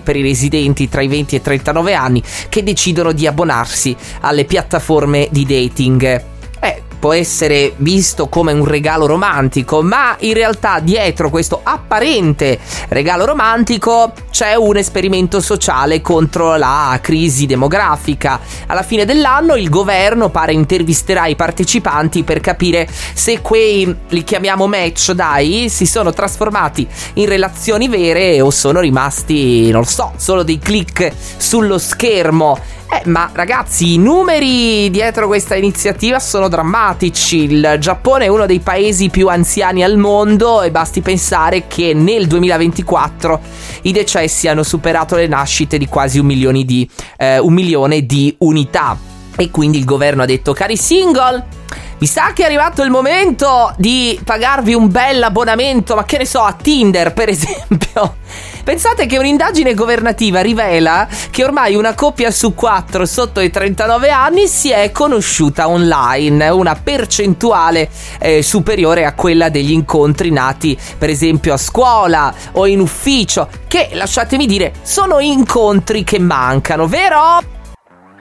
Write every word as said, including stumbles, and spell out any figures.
per i residenti tra i venti e i trentanove anni che decidono di abbonarsi alle piattaforme di dating. Eh, può essere visto come un regalo romantico, ma in realtà dietro questo apparente regalo romantico c'è un esperimento sociale contro la crisi demografica. Alla fine dell'anno il governo pare intervisterà i partecipanti per capire se quei, li chiamiamo match, dai, si sono trasformati in relazioni vere o sono rimasti, non lo so, solo dei click sullo schermo. Eh, ma ragazzi, i numeri dietro questa iniziativa sono drammatici. Il Giappone è uno dei paesi più anziani al mondo e basti pensare che nel duemilaventiquattro i decessi hanno superato le nascite di quasi un milione di, eh, un milione di unità. E quindi il governo ha detto: cari single, mi sa che è arrivato il momento di pagarvi un bel abbonamento, ma che ne so, a Tinder per esempio. Pensate che un'indagine governativa rivela che ormai una coppia su quattro sotto i trentanove anni si è conosciuta online, una percentuale eh, superiore a quella degli incontri nati per esempio a scuola o in ufficio, che lasciatemi dire sono incontri che mancano, vero?